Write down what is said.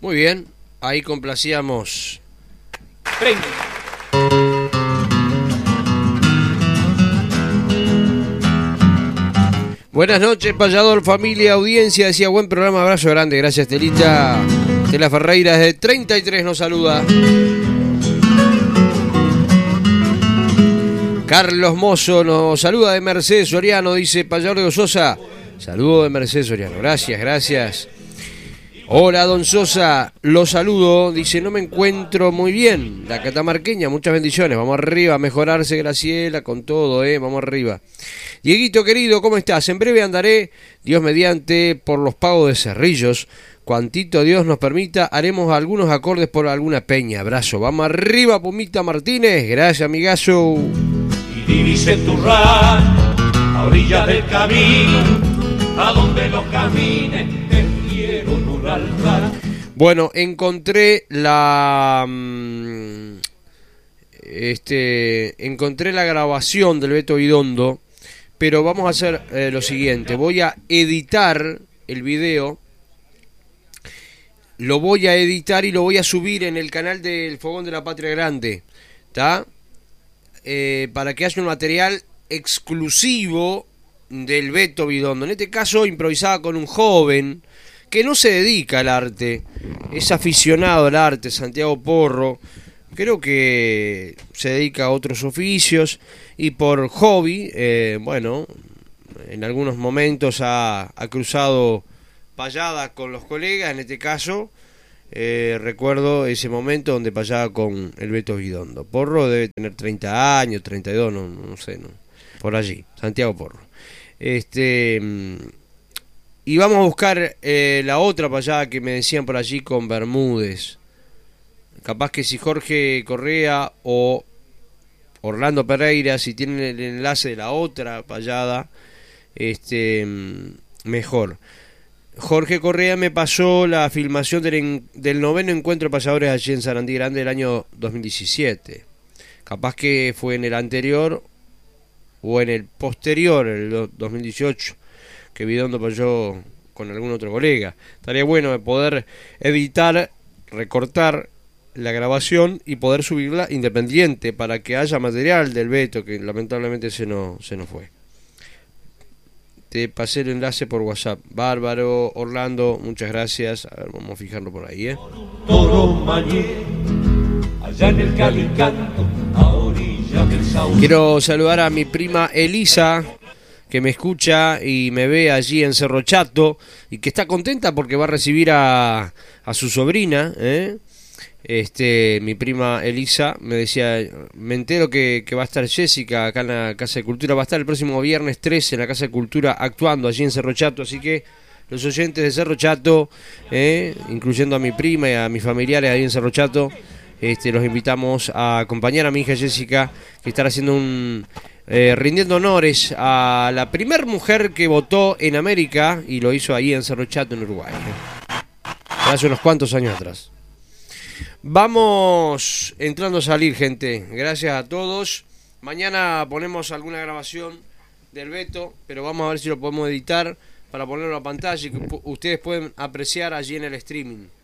Muy bien, ahí complacíamos. 30. Buenas noches, payador, familia, audiencia. Decía, buen programa, abrazo grande. Gracias, Telita. Tela Ferreira de 33 nos saluda. Carlos Mozo nos saluda de Mercedes Soriano. Dice, payador de Sosa. Saludo de Mercedes Soriano. Gracias, gracias. Hola, don Sosa. Lo saludo. Dice, no me encuentro muy bien. La catamarqueña, muchas bendiciones. Vamos arriba, a mejorarse, Graciela, con todo, vamos arriba. Dieguito querido, ¿cómo estás? En breve andaré, Dios mediante, por los pagos de Cerrillos. Cuantito Dios nos permita, haremos algunos acordes por alguna peña. Abrazo. Vamos arriba, Pumita Martínez. Gracias, amigazo. Y divise tu rancho a orillas del camino, a donde los camines te quiero un altar. Bueno, encontré la grabación del Beto Bidondo. Pero vamos a hacer lo siguiente, voy a editar el video, lo voy a editar y lo voy a subir en el canal del Fogón de la Patria Grande, ¿está? Para que haya un material exclusivo del Beto Bidondo, en este caso improvisada con un joven que no se dedica al arte, es aficionado al arte, Santiago Porro. Creo que se dedica a otros oficios y por hobby, bueno, en algunos momentos ha cruzado payadas con los colegas. En este caso, recuerdo ese momento donde payaba con el Beto Bidondo. Porro debe tener 30 años, 32, no sé, por allí, Santiago Porro. Y vamos a buscar la otra payada que me decían por allí con Bermúdez. Capaz que si Jorge Correa o Orlando Pereira, si tienen el enlace de la otra payada, mejor. Jorge Correa me pasó la filmación del noveno encuentro de payadores allí en Sarandí Grande del año 2017. Capaz que fue en el anterior o en el posterior, el 2018, que Bidondo payó con algún otro colega. Estaría bueno de poder editar, recortar la grabación y poder subirla independiente para que haya material del Beto, que lamentablemente se nos fue. Te pasé el enlace por WhatsApp. Bárbaro, Orlando, muchas gracias. A ver, vamos a fijarlo por ahí, Allá en el Calicanto, a orilla del Sauce. Quiero saludar a mi prima Elisa, que me escucha y me ve allí en Cerro Chato y que está contenta porque va a recibir a su sobrina, mi prima Elisa me decía, me entero que va a estar Jessica acá en la Casa de Cultura, va a estar el próximo viernes 13 en la Casa de Cultura actuando allí en Cerro Chato, así que los oyentes de Cerro Chato, incluyendo a mi prima y a mis familiares ahí en Cerro Chato, los invitamos a acompañar a mi hija Jessica, que estará haciendo rindiendo honores a la primer mujer que votó en América y lo hizo ahí en Cerro Chato, en Uruguay, hace unos cuantos años atrás. Vamos entrando a salir, gente. Gracias a todos. Mañana ponemos alguna grabación del Beto, pero vamos a ver si lo podemos editar para ponerlo a pantalla y que ustedes pueden apreciar allí en el streaming.